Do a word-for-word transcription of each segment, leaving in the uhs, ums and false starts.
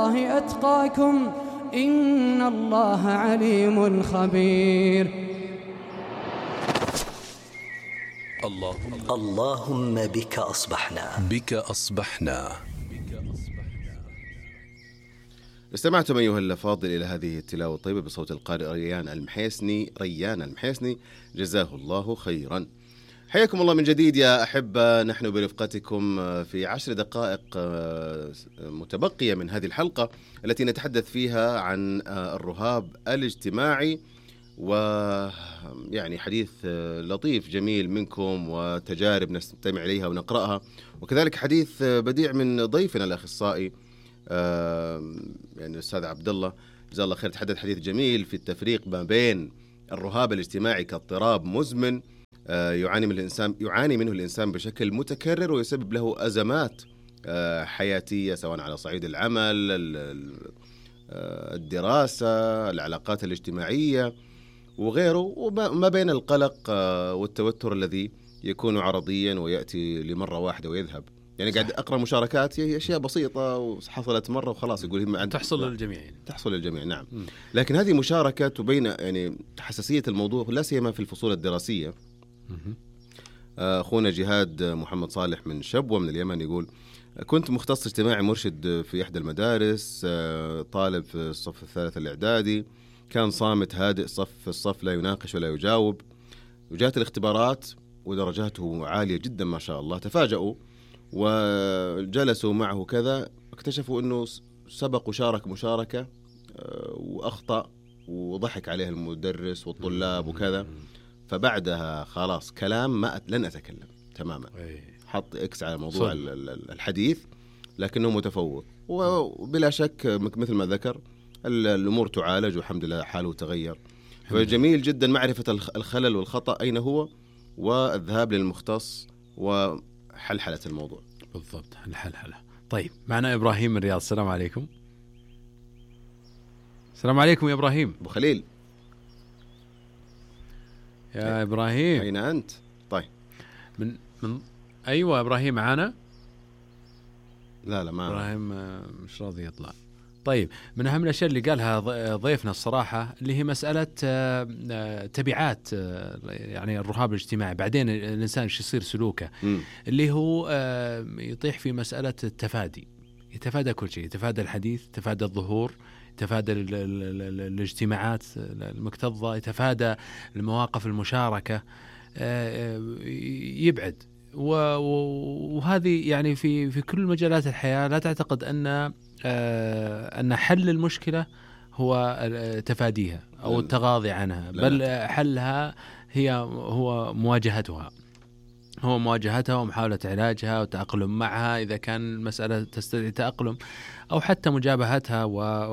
الله أتقاكم إن الله عليم خبير. اللهم اللهم بك أصبحنا بك أصبحنا. استمعتم أيها الأفاضل إلى هذه التلاوة الطيبة بصوت القارئ ريان المحيسني ريان المحيسني جزاه الله خيرا. حياكم الله من جديد يا أحبة، نحن برفقتكم في عشر دقائق متبقية من هذه الحلقة التي نتحدث فيها عن الرهاب الاجتماعي، ويعني حديث لطيف جميل منكم وتجارب نستمع إليها ونقرأها، وكذلك حديث بديع من ضيفنا الأخصائي يعني الأستاذ عبد الله جزاه الله خير. تحدث حديث جميل في التفريق ما بين الرهاب الاجتماعي كاضطراب مزمن يعاني من الإنسان يعاني منه الإنسان بشكل متكرر ويسبب له أزمات حياتية سواء على صعيد العمل، الدراسة، العلاقات الاجتماعية وغيره، وما بين القلق والتوتر الذي يكون عرضيا ويأتي لمرة واحدة ويذهب. يعني قاعد أقرأ مشاركات هي أشياء بسيطة وحصلت مرة وخلاص، يقول هي تحصل للجميع يعني. تحصل للجميع نعم. م. لكن هذه مشاركة تبين يعني حساسية الموضوع لا سيما في الفصول الدراسية. أخونا جهاد محمد صالح من شبوة من اليمن يقول: كنت مختص اجتماعي مرشد في إحدى المدارس، طالب في الصف الثالث الإعدادي، كان صامت هادئ صف في الصف لا يناقش ولا يجاوب، وجاءت الاختبارات ودرجاته عالية جدا ما شاء الله. تفاجأوا وجلسوا معه كذا، اكتشفوا أنه سبق وشارك مشاركة وأخطأ وضحك عليه المدرس والطلاب وكذا. فبعدها خلاص كلام ما أت... لن أتكلم تماما، حط إكس على موضوع الحديث، لكنه متفوق وبلا شك مثل ما ذكر الأمور تعالج والحمد لله حاله تغير. فجميل جدا معرفة الخلل والخطأ أين هو والذهاب للمختص وحلحلة الموضوع. بالضبط الحلحلة. طيب معنا إبراهيم من الرياض. السلام عليكم. السلام عليكم يا إبراهيم. أبو خليل يا أي. إبراهيم أين أنت؟ طيب من من أيوة إبراهيم معنا. لا لا ما إبراهيم مش راضي يطلع. طيب من أهم الأشياء اللي قالها ضيفنا الصراحة اللي هي مسألة تبعات يعني الرهاب الاجتماعي، بعدين الإنسان ايش يصير سلوكه م. اللي هو يطيح في مسألة التفادي، يتفادى كل شيء، يتفادى الحديث، يتفادى الظهور، يتفادى الاجتماعات المكتظة، يتفادى المواقف المشاركة، يبعد. وهذه يعني في في كل مجالات الحياة. لا تعتقد أن أن حل المشكلة هو تفاديها أو التغاضي عنها، بل حلها هي هو مواجهتها هو مواجهتها ومحاولة علاجها والتأقلم معها إذا كان المسألة تستدعي تأقلم، أو حتى مجابهتها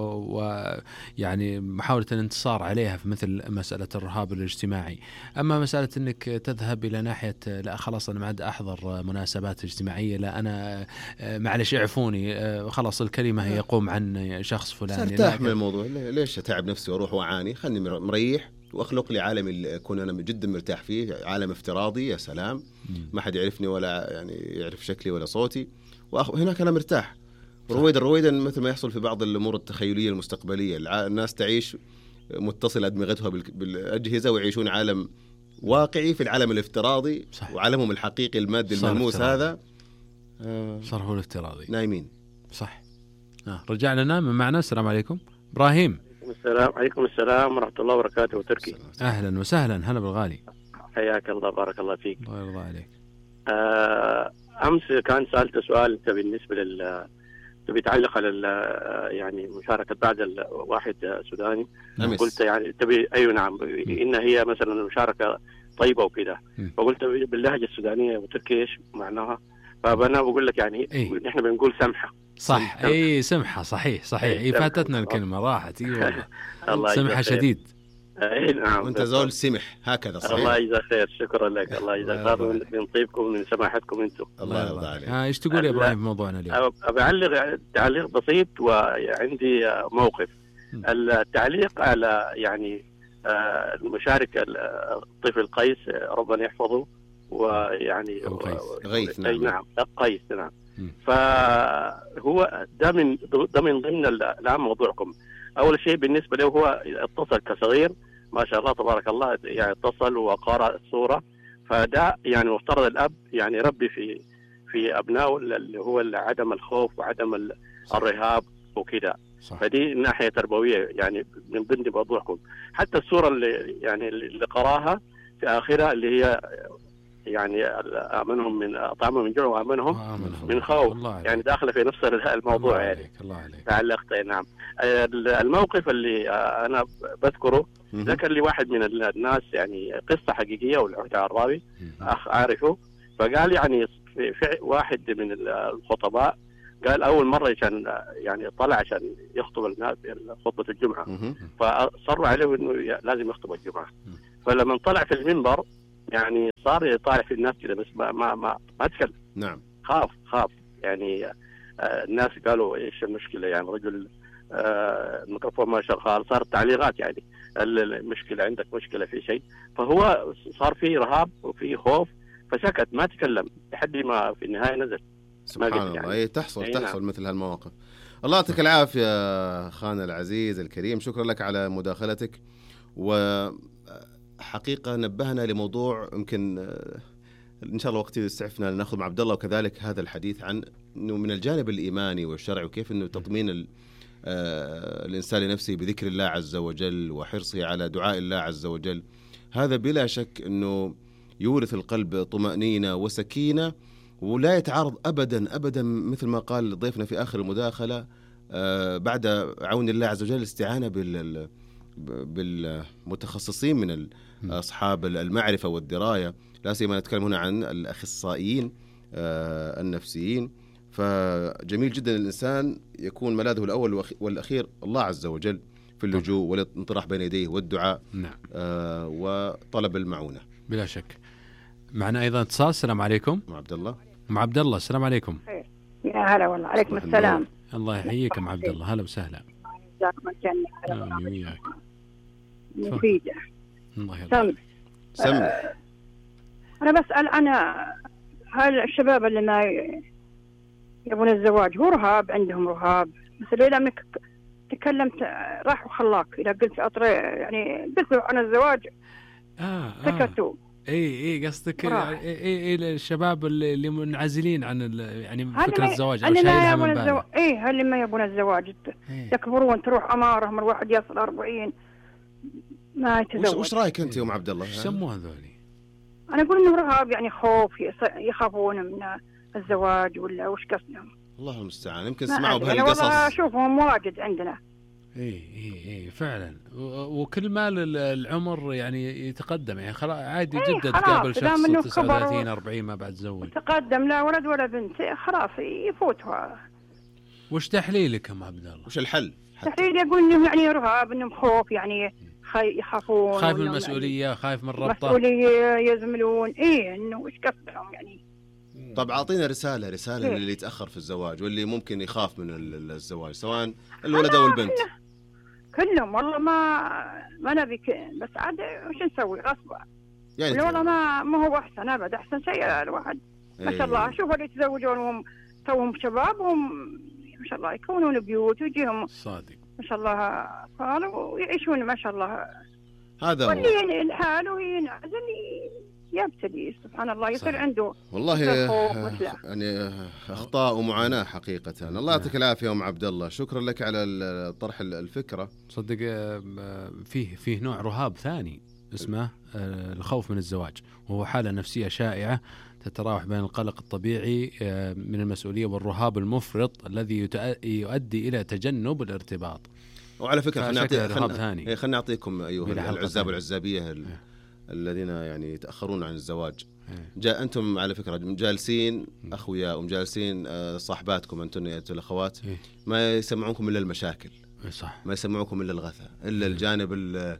ويعني محاولة الانتصار عليها في مثل مسألة الرهاب الاجتماعي. أما مسألة أنك تذهب إلى ناحية لا خلاص أنا ما عاد أحضر مناسبات اجتماعية، لا أنا معلش اعفوني خلاص الكلمة هي يقوم عن شخص فلاني، ارتاح من الموضوع، ليش أتعب نفسي وأروح وأعاني، خلني مريح وأخلق لي عالم اللي أكون أنا جدا مرتاح فيه، عالم افتراضي يا سلام ما حد يعرفني ولا يعني يعرف شكلي ولا صوتي، وهناك أنا مرتاح. رويدا رويدا مثل ما يحصل في بعض الأمور التخيلية المستقبلية، الناس تعيش متصلة أدمغتها بالأجهزة ويعيشون عالم واقعي في العالم الافتراضي. صح. وعالمهم الحقيقي المادي الملموس هذا صار هو الافتراضي، نايمين. صح. آه. رجع لنا من معنا. السلام عليكم إبراهيم. السلام عليكم. السلام ورحمة الله وبركاته. تركي أهلا وسهلا. هلا بالغالي. حياك الله بارك الله فيك. الله يرضى عليك. آه أمس كان سألت سؤال أنت بالنسبة لل تبي تعلق على يعني مشاركة بعد الواحد سوداني. نمس. قلت يعني تبي أيوة نعم إن هي مثلا مشاركة طيبة وكذا، فقلت باللهجة السودانية وتركي إيش معناها، فأنا بقول لك يعني إيه؟ نحن بنقول سمحة. صح. سمحة. اي سمحة. صحيح صحيح. اي فاتتنا الكلمة راحت. اي والله سمحة شديد. اي نعم. وانت زول سمح هكذا صحيح. الله يجزاك خير. شكرا لك. الله يجزاك خير من طيبكم ومن سماحتكم انتم. الله يرضى عليك. ها ايش تقول يا ابراهيم في موضوعنا اليوم؟ أبعلق تعليق بسيط وعندي موقف. التعليق على يعني المشاركة الطفل قيس ربنا يحفظه، ويعني غيث. نعم. نعم قيس نعم. فهو ده من ده من ضمن الآن موضوعكم. أول شيء بالنسبة له هو اتصل كصغير ما شاء الله تبارك الله، يعني اتصل وقرأ السورة، فده يعني مفترض الأب يعني ربي في في أبنائه اللي هو عدم الخوف وعدم الرهاب وكده. فدي ناحية تربوية يعني من ضمن موضوعكم. حتى السورة اللي يعني اللي قراها في آخرها اللي هي يعني آمنهم من أطعمهم من جوع وآمنهم من خوف، يعني داخلة في نفس الموضوع. الله يعني الله عليك. تعلقت. نعم. الموقف اللي أنا بذكره ذكر لي واحد من الناس يعني قصة حقيقية والعهد الراوي أخ أعرفه، فقال يعني في واحد من الخطباء قال أول مرة كان يعني طلع عشان يخطب الناس خطبة الجمعة، فصروا عليه إنه لازم يخطب الجمعة. فلما طلع في المنبر يعني صار يطالع في الناس كده بس ما ما ما, ما تكلم. نعم. خاف خاف يعني. آه الناس قالوا إيش المشكلة يعني رجل آه الميكروفون ما شغال، صارت تعليقات يعني المشكلة عندك مشكلة في شيء، فهو صار فيه رهاب وفيه خوف فسكت ما تكلم لحد ما في النهاية نزل. سبحان الله. يعني. أي تحصل أي تحصل نعم. مثل هالمواقف. الله يعطيك العافية خان العزيز الكريم، شكرا لك على مداخلتك، وحقيقة نبهنا لموضوع يمكن إن شاء الله وقت يسعفنا نأخذ مع عبد الله، وكذلك هذا الحديث عن إنه من الجانب الإيماني والشرعي وكيف إنه تطمين الإنسان لنفسه بذكر الله عز وجل وحرصه على دعاء الله عز وجل. هذا بلا شك إنه يورث القلب طمأنينة وسكينة، ولا يتعارض أبدا أبدا مثل ما قال ضيفنا في آخر المداخلة آه بعد عون الله عز وجل الاستعانة بال بالمتخصصين من أصحاب المعرفة والدراية، لا سيما نتكلم هنا عن الأخصائيين آه النفسيين. فجميل جدا الإنسان يكون ملاذه الأول والأخير الله عز وجل في اللجوء والانطراح بين يديه والدعاء. نعم. آه وطلب المعونة بلا شك. معنا أيضا اتصال. السلام عليكم. مع عبد الله. مع عبد الله. السلام عليكم. يا هلا والله. عليكم السلام. الله يحييك مع عبد الله. هلا وسهلا. جزاكم الله خير. آمين وياك. مفيدة. الله يرضى. سم. آه أنا بسأل أنا هل الشباب اللي ما يبون الزواج هو رهاب، عندهم رهاب، بس لما تكلمت راح وخلاك إذا قلت أطري يعني قلت عن الزواج آه سكتوا. آه. اي اي قصدك اي اي الشباب اللي منعزلين عن يعني فكره الزواج او شايلها من بالهم. اي هل ما يبون الزواج يكبرون تروح امارهم الواحد يصل أربعين ما يتزوج. وش رايك انت يا ام عبد الله؟ ايش يسموه هذولي؟ انا اقول انه رهاب يعني خوف، يخافون من الزواج ولا وش قصدهم؟ الله المستعان. يمكن سمعوا بهالقصص. والله اشوفهم واجد عندنا. اي اي اي فعلا. وكل ما العمر يعني يتقدم يعني خلاص عادي إيه جدا تقابل شخص تسعة وثلاثين أربعين ما بعد تزوج. تقدم لا ولد ولا بنت خلاص يفوتها. وش تحليلك يا ام عبد الله؟ وش الحل؟ تحليل يقول انهم يعني رهاب، انهم خوف يعني يخافون، خايف من المسؤوليه يعني خايف من الربطه، مسؤوليه يزملون. ايه انه وش قصدهم يعني. طب اعطينا رساله رساله للي يتاخر في الزواج واللي ممكن يخاف من الزواج سواء الولد او البنت. كلهم والله ما ما نبي بس عاد وش نسوي غصب يعني. والله ما ما هو احسن ابد. احسن شيء الواحد ما شاء الله شوف اللي يتزوجون وهم توهم شباب وهم ما شاء الله يكونون بيوت ويجيهم صادق ما شاء الله اطفال ويعيشون ما شاء الله. هذا هو واللي الحال وينعزل يبتدي سبحان الله يصير صحيح. عنده والله يعني اخطاء ومعاناه حقيقه. الله يعطيك العافيه ام عبد الله، شكرا لك على طرح الفكره. صدق فيه فيه نوع رهاب ثاني اسمه الخوف من الزواج، وهو حاله نفسيه شائعه تتراوح بين القلق الطبيعي من المسؤوليه والرهاب المفرط الذي يؤدي الى تجنب الارتباط. وعلى فكره خلينا نعطي خلينا نعطيكم ايها العزاب والعزابيه الذين يعني يتأخرون عن الزواج. جاء أنتم على فكرة جالسين أخويا ومجالسين صاحباتكم أنتم يا الأخوات ما يسمعونكم إلا المشاكل. صح. ما يسمعونكم إلا الغثى إلا الجانب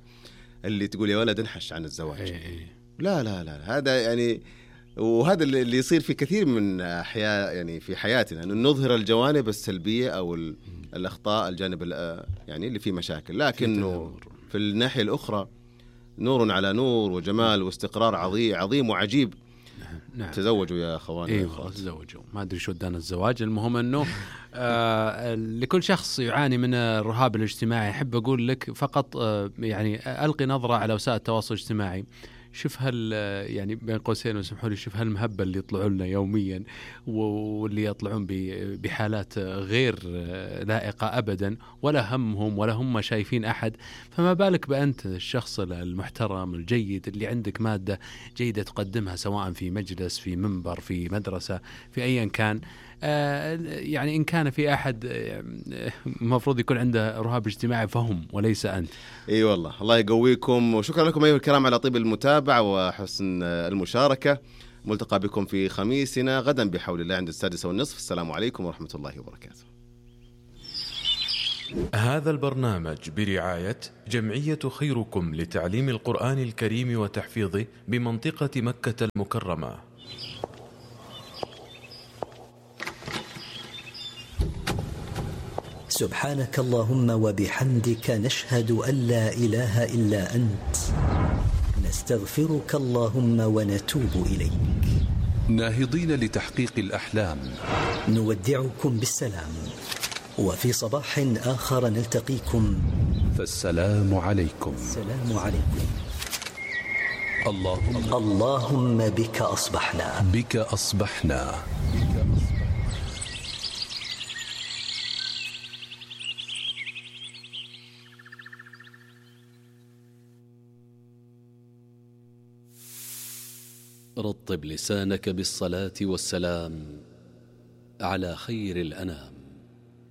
اللي تقول يا ولد انحش عن الزواج. لا لا لا هذا يعني وهذا اللي يصير في كثير من أحياء يعني في حياتنا أن نظهر الجوانب السلبية أو الأخطاء الجانب يعني اللي فيه مشاكل، لكنه في الناحية الأخرى نور على نور وجمال واستقرار عظيم عظيم وعجيب. نعم. تزوجوا يا أخواني. ايوه تزوجوا، ما أدري شو ودانا الزواج. المهم أنه آه لكل شخص يعاني من الرهاب الاجتماعي أحب أقول لك فقط آه يعني ألقي نظرة على وسائل التواصل الاجتماعي، شوف هل يعني بين قوسين وسمحوا لي، شوف هالمهبة اللي يطلعون لنا يوميا واللي يطلعون بحالات غير لائقة أبدا، ولا همهم ولا هم شايفين أحد، فما بالك بأنت الشخص المحترم الجيد اللي عندك مادة جيدة تقدمها سواء في مجلس في منبر في مدرسة في أيا كان. يعني إن كان في أحد المفروض يكون عنده رهاب اجتماعي فهم وليس أنت. اي والله الله يقويكم، وشكرا لكم أيها الكرام على طيب المتابعة وحسن المشاركة. ملتقى بكم في خميسنا غدا بحول الله عند السادسة والنصف. السلام عليكم ورحمة الله وبركاته. هذا البرنامج برعاية جمعية خيركم لتعليم القرآن الكريم وتحفيظه بمنطقة مكة المكرمة. سبحانك اللهم وبحمدك نشهد أن لا إله إلا أنت، نستغفرك اللهم ونتوب إليك. ناهضين لتحقيق الأحلام نودعكم بالسلام، وفي صباح آخر نلتقيكم، فالسلام عليكم. السلام عليكم. اللهم اللهم بك أصبحنا بك أصبحنا رطب لسانك بالصلاة والسلام على خير الأنام.